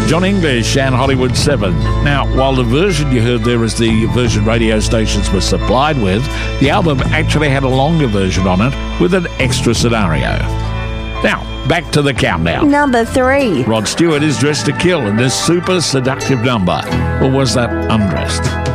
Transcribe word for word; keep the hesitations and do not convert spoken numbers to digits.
John English and Hollywood seven. Now, while the version you heard there is the version radio stations were supplied with, the album actually had a longer version on it with an extra scenario. Now, back to the countdown. Number three. Rod Stewart is dressed to kill in this super seductive number. Or was that undressed?